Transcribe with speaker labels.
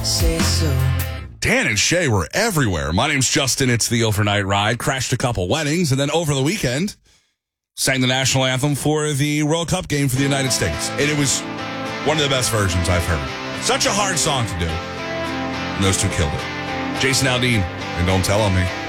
Speaker 1: Say so.
Speaker 2: Dan and Shay were everywhere. My name's Justin. It's the Overnight Ride. Crashed a couple weddings, and then over the weekend, sang the national anthem for the World Cup game for the United States. And it was one of the best versions I've heard. Such a hard song to do. And those two killed it. Jason Aldean, and Don't Tell on Me.